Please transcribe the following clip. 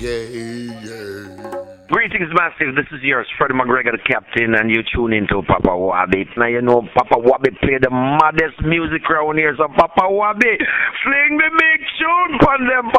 Greetings, massive. This is yours, Freddie McGregor, the captain, and you tune into Papa Wabbit. Now you know Papa Wabbit play the maddest music around here, so Papa Wabbit, fling the big tune on them,